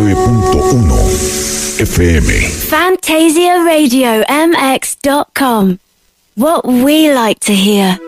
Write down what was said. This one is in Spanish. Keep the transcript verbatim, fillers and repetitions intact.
nueve punto uno F M. Fantasia Radio M X dot com. What we like to hear.